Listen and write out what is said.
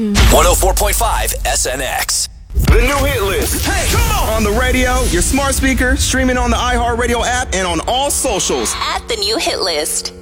104.5 SNX. The new hit list. Hey, come on! On the radio, your smart speaker, streaming on the iHeartRadio app, and on all socials. At the new hit list.